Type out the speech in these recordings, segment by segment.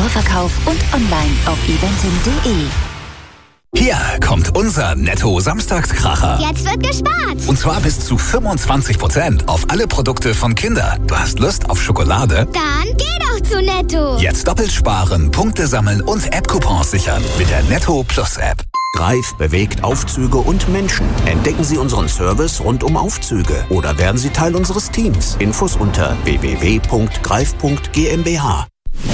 Vorverkauf und online auf eventim.de. Hier kommt unser Netto-Samstagskracher. Jetzt wird gespart. Und zwar bis zu 25% auf alle Produkte von Kinder. Du hast Lust auf Schokolade? Dann geh doch zu Netto. Jetzt doppelt sparen, Punkte sammeln und App-Coupons sichern mit der Netto Plus App. Greif bewegt Aufzüge und Menschen. Entdecken Sie unseren Service rund um Aufzüge oder werden Sie Teil unseres Teams. Infos unter www.greif.gmbH.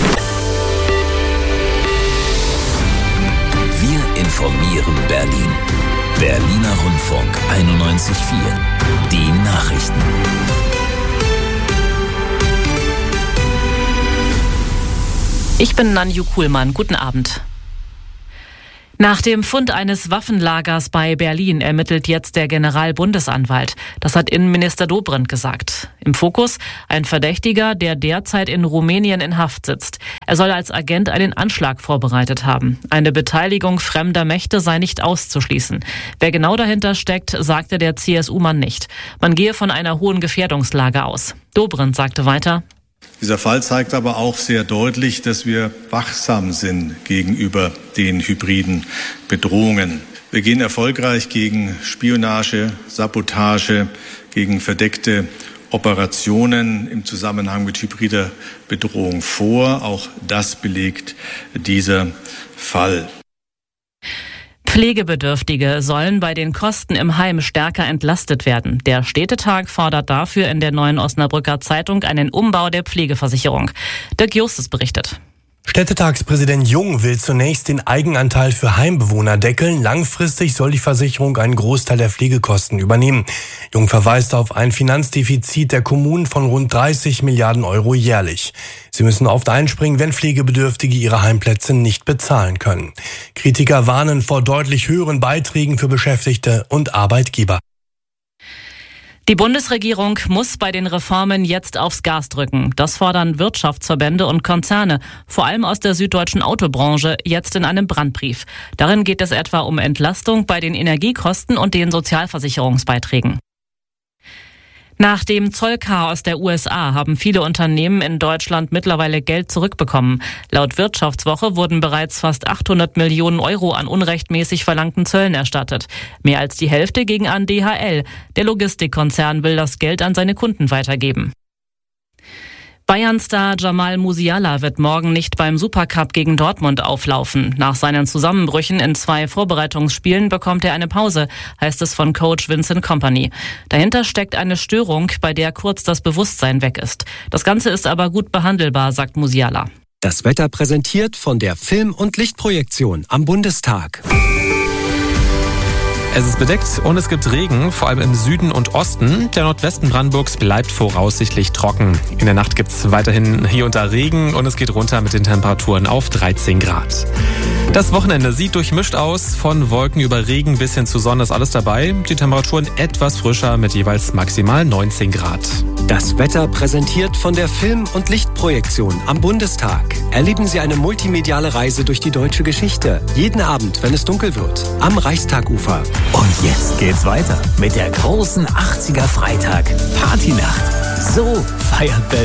Wir informieren Berlin. Berliner Rundfunk 91.4. Die Nachrichten. Ich bin Nanju Kuhlmann. Guten Abend. Nach dem Fund eines Waffenlagers bei Berlin ermittelt jetzt der Generalbundesanwalt. Das hat Innenminister Dobrindt gesagt. Im Fokus ein Verdächtiger, der derzeit in Rumänien in Haft sitzt. Er soll als Agent einen Anschlag vorbereitet haben. Eine Beteiligung fremder Mächte sei nicht auszuschließen. Wer genau dahinter steckt, sagte der CSU-Mann nicht. Man gehe von einer hohen Gefährdungslage aus. Dobrindt sagte weiter: Dieser Fall zeigt aber auch sehr deutlich, dass wir wachsam sind gegenüber den hybriden Bedrohungen. Wir gehen erfolgreich gegen Spionage, Sabotage, gegen verdeckte Operationen im Zusammenhang mit hybrider Bedrohung vor. Auch das belegt dieser Fall. Pflegebedürftige sollen bei den Kosten im Heim stärker entlastet werden. Der Städtetag fordert dafür in der Neuen Osnabrücker Zeitung einen Umbau der Pflegeversicherung. Dirk Justus berichtet. Städtetagspräsident Jung will zunächst den Eigenanteil für Heimbewohner deckeln. Langfristig soll die Versicherung einen Großteil der Pflegekosten übernehmen. Jung verweist auf ein Finanzdefizit der Kommunen von rund 30 Milliarden Euro jährlich. Sie müssen oft einspringen, wenn Pflegebedürftige ihre Heimplätze nicht bezahlen können. Kritiker warnen vor deutlich höheren Beiträgen für Beschäftigte und Arbeitgeber. Die Bundesregierung muss bei den Reformen jetzt aufs Gas drücken. Das fordern Wirtschaftsverbände und Konzerne, vor allem aus der süddeutschen Autobranche, jetzt in einem Brandbrief. Darin geht es etwa um Entlastung bei den Energiekosten und den Sozialversicherungsbeiträgen. Nach dem Zollchaos der USA haben viele Unternehmen in Deutschland mittlerweile Geld zurückbekommen. Laut Wirtschaftswoche wurden bereits fast 800 Millionen Euro an unrechtmäßig verlangten Zöllen erstattet. Mehr als die Hälfte ging an DHL. Der Logistikkonzern will das Geld an seine Kunden weitergeben. Bayern-Star Jamal Musiala wird morgen nicht beim Supercup gegen Dortmund auflaufen. Nach seinen Zusammenbrüchen in 2 Vorbereitungsspielen bekommt er eine Pause, heißt es von Coach Vincent Kompany. Dahinter steckt eine Störung, bei der kurz das Bewusstsein weg ist. Das Ganze ist aber gut behandelbar, sagt Musiala. Das Wetter präsentiert von der Film- und Lichtprojektion am Bundestag. Es ist bedeckt und es gibt Regen, vor allem im Süden und Osten. Der Nordwesten Brandenburgs bleibt voraussichtlich trocken. In der Nacht gibt es weiterhin hier und da Regen und es geht runter mit den Temperaturen auf 13 Grad. Das Wochenende sieht durchmischt aus. Von Wolken über Regen bis hin zu Sonne ist alles dabei. Die Temperaturen etwas frischer mit jeweils maximal 19 Grad. Das Wetter präsentiert von der Film- und Lichtprojektion am Bundestag. Erleben Sie eine multimediale Reise durch die deutsche Geschichte. Jeden Abend, wenn es dunkel wird, am Reichstagufer. Und jetzt geht's weiter mit der großen 80er Freitag Partynacht. So feiert Berlin.